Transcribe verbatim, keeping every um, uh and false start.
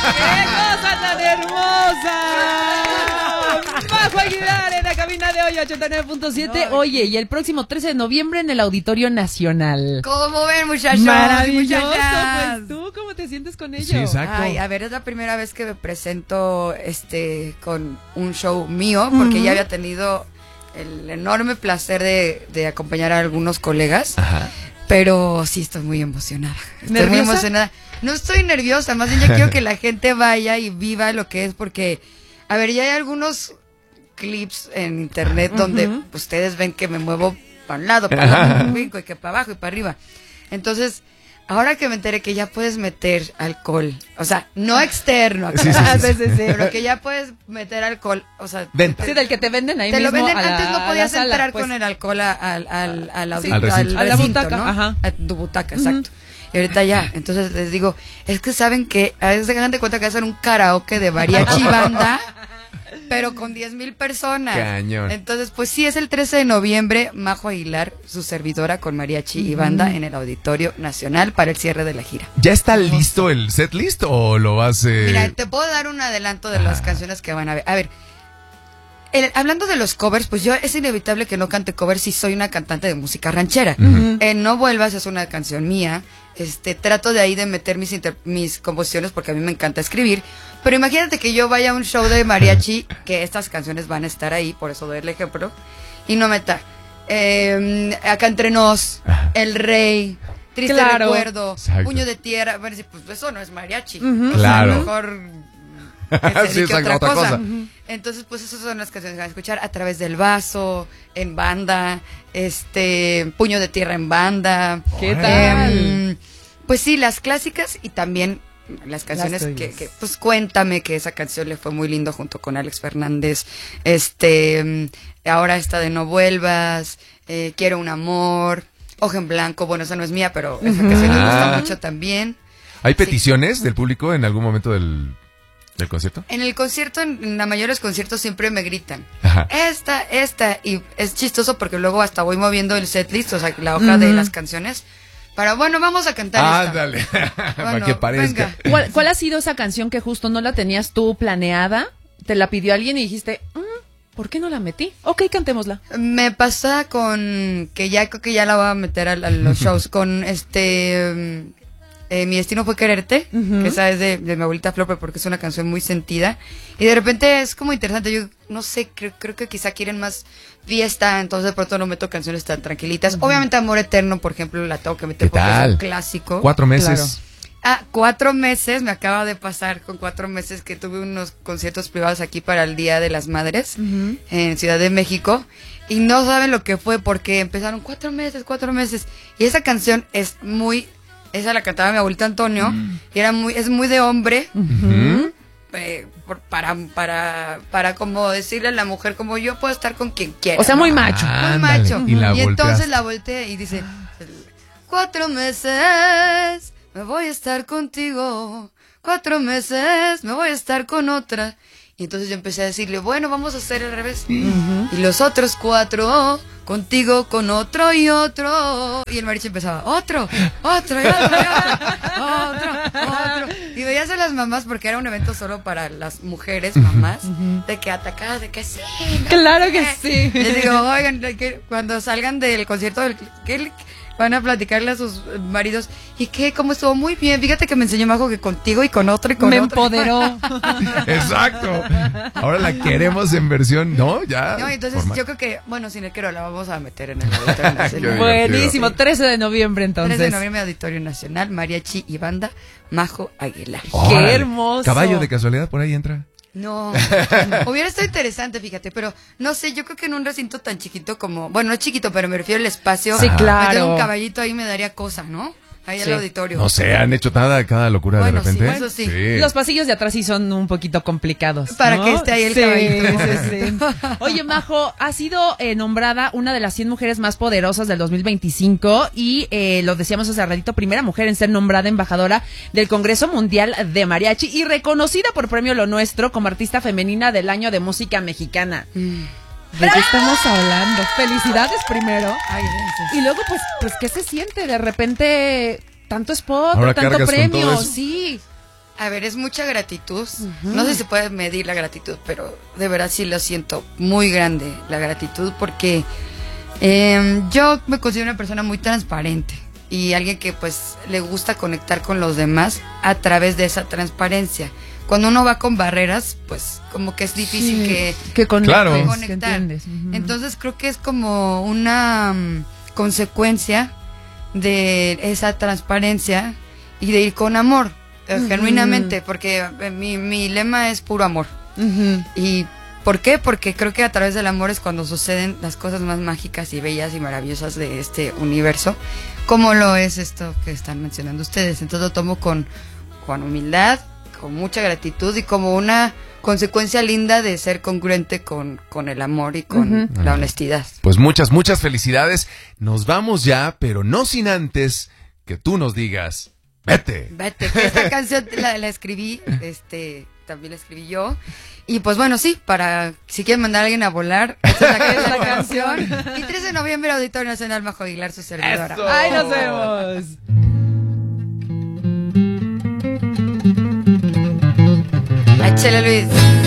¡Qué cosa tan hermosa! Majo Aguilar en la cabina de hoy, ochenta y nueve punto siete. No, Oye, y el próximo trece de noviembre en el Auditorio Nacional. ¿Cómo ven, muchachos? Maravilloso, pues tú, ¿cómo te sientes con ello? Sí, exacto. Ay, a ver, es la primera vez que me presento este con un show mío, porque uh-huh. ya había tenido el enorme placer de, de acompañar a algunos colegas. Ajá. Pero sí estoy muy emocionada. Estoy ¿Nerviosa? muy emocionada. No estoy nerviosa, más bien ya quiero que la gente vaya y viva lo que es, porque, a ver, ya hay algunos clips en internet uh-huh. donde ustedes ven que me muevo para un lado, para el otro, y que para abajo y para arriba. Entonces, ahora que me enteré que ya puedes meter alcohol, o sea, no externo, sí, sí, sí, sí. pero que ya puedes meter alcohol, o sea, venta. Sí, del que te venden ahí te mismo. lo venden, a la, antes no podías sala, entrar pues. con el alcohol a, al, al, al, Sí, al, al al, a la recinto, butaca, ¿no? ajá. A tu butaca, exacto. Uh-huh. Y ahorita ya, entonces les digo, es que saben que a veces se dan de cuenta que hacen un karaoke de mariachi banda, pero con diez mil personas. Cañón. Entonces, pues sí, es el trece de noviembre, Majo Aguilar, su servidora con mariachi y banda en el Auditorio Nacional para el cierre de la gira. ¿Ya está listo el set list o lo vas eh... Mira, te puedo dar un adelanto de las ah. canciones que van a ver. A ver, el, hablando de los covers, pues yo es inevitable que no cante covers si soy una cantante de música ranchera. Uh-huh. En No Vuelvas es una canción mía. Este, trato de ahí de meter mis, inter, mis composiciones porque a mí me encanta escribir. Pero imagínate que yo vaya a un show de mariachi, que estas canciones van a estar ahí, por eso doy el ejemplo, y no meta eh, Acá Entre Nos, El Rey, Triste claro. Recuerdo, Exacto. Puño de Tierra. Bueno, pues eso no es mariachi. Uh-huh. O sea, Claro. a lo mejor que se sí, dedique a otra, otra cosa. cosa. Uh-huh. Entonces, pues esas son las canciones que van a escuchar a través del vaso, en banda, este, Puño de Tierra en banda. ¿Qué tal? Eh, pues sí, las clásicas y también las canciones Las que, que, pues Cuéntame, que esa canción le fue muy lindo junto con Alex Fernández. Este, ahora esta de No Vuelvas, eh, Quiero un Amor, Hoja en Blanco. Bueno, esa no es mía, pero esa Uh-huh. canción me gusta Ah. mucho también. ¿Hay peticiones sí. del público en algún momento del, del concierto? En el concierto, en los mayores conciertos siempre me gritan, Ajá. esta, esta, y es chistoso porque luego hasta voy moviendo el setlist, o sea, la hoja uh-huh. de las canciones, para, bueno, vamos a cantar ah, esta. Ándale, Bueno, para que parezca. ¿Cuál, ¿Cuál ha sido esa canción que justo no la tenías tú planeada? ¿Te la pidió alguien y dijiste, mm, ¿por qué no la metí? Ok, cantémosla. Me pasa con, que ya creo que ya la voy a meter a, a los shows, con este... Eh, Mi Destino Fue Quererte, uh-huh. que esa es de, de mi abuelita Flor, porque es una canción muy sentida. Y de repente es como interesante. Yo no sé, creo, creo que quizá quieren más fiesta, entonces de pronto no meto canciones tan tranquilitas. Uh-huh. Obviamente Amor Eterno, por ejemplo, la tengo que meter porque es un clásico. Cuatro meses. Claro. Ah, cuatro meses, me acaba de pasar con cuatro meses que tuve unos conciertos privados aquí para el Día de las Madres, uh-huh. en Ciudad de México. Y no saben lo que fue porque empezaron cuatro meses, cuatro meses. Y esa canción es muy... Esa la cantaba mi abuelita Antonio, mm. y era muy, es muy de hombre, uh-huh. eh, por, para, para, para como decirle a la mujer, como yo puedo estar con quien quiera. O sea, ¿no? muy macho. Ah, muy ándale. macho. Y, la y entonces volteaste. la volteé y dice, cuatro meses me voy a estar contigo, cuatro meses me voy a estar con otra. Y entonces yo empecé a decirle, bueno, vamos a hacer al revés. Uh-huh. Y los otros cuatro, contigo, con otro y otro. Y el mariachi empezaba, otro, otro y otro, y otro, otro, otro. Y veías a las mamás, porque era un evento solo para las mujeres, mamás, uh-huh. de que atacadas, de que sí. No, claro que sí. Les digo, oigan, que cuando salgan del concierto, del, que van a platicarle a sus maridos, ¿y qué? ¿Cómo estuvo? Muy bien, fíjate que me enseñó Majo que contigo y con otro y con me otro. Me empoderó. Exacto. Ahora la queremos en versión, ¿no? Ya. No, entonces formal. yo creo que, bueno, sin el quiero la vamos a meter en el Auditorio Nacional. Buenísimo, trece de noviembre entonces. trece de noviembre, Auditorio Nacional, mariachi y banda, Majo Aguilar. ¡Qué hermoso! ¿Caballo de casualidad por ahí entra? No, hubiera estado interesante, fíjate, pero no sé, yo creo que en un recinto tan chiquito como, bueno, no es chiquito, pero me refiero al espacio. Sí, claro. Meter un caballito ahí me daría cosa, ¿no? Ahí sí. Al auditorio. No sé, han hecho cada, cada locura bueno, de repente. Sí, eso sí. sí. Los pasillos de atrás sí son un poquito complicados, ¿no? Para que esté ahí el sí, caballito. Sí, sí. Oye, Majo, ha sido eh, nombrada una de las cien mujeres más poderosas del dos mil veinticinco y eh, lo decíamos hace ratito, primera mujer en ser nombrada embajadora del Congreso Mundial de Mariachi y reconocida por Premio Lo Nuestro como artista femenina del año de música mexicana. Mm. ¿De qué estamos hablando? Felicidades primero. Ay, gracias. Y luego, pues, pues, ¿qué se siente? De repente, tanto spot, Ahora tanto cargas con todo premio, eso. sí. A ver, es mucha gratitud. Uh-huh. No sé si se puede medir la gratitud, pero de verdad sí lo siento muy grande, la gratitud, porque eh, yo me considero una persona muy transparente y alguien que pues le gusta conectar con los demás a través de esa transparencia. Cuando uno va con barreras, pues como que es difícil sí, que, que conectes, claro. que conectar. Uh-huh. Entonces creo que es como una um, consecuencia de esa transparencia y de ir con amor. Uh-huh. Genuinamente, porque mi, mi lema es puro amor. Uh-huh. ¿Y por qué? Porque creo que a través del amor es cuando suceden las cosas más mágicas y bellas y maravillosas de este universo, como lo es esto que están mencionando ustedes. Entonces lo tomo con, con humildad, con mucha gratitud y como una consecuencia linda de ser congruente con, con el amor y con uh-huh. la honestidad. Pues muchas, muchas felicidades. Nos vamos ya, pero no sin antes que tú nos digas... Vete. Vete, que esta canción la, la escribí, este, también la escribí yo. Y pues bueno, sí, para, si quieren mandar a alguien a volar, esta es la, es la canción. Y trece de noviembre, Auditorio Nacional, Majo Aguilar, su servidora. ¡Eso! ¡Ay, nos vemos! Échale, Luis.